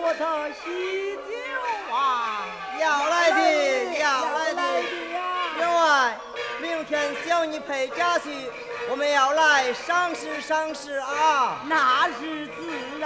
我的喜酒啊！ 要来的，要来的。员外，明天小女陪嫁去，我们要来赏识赏识啊！ 那是自然。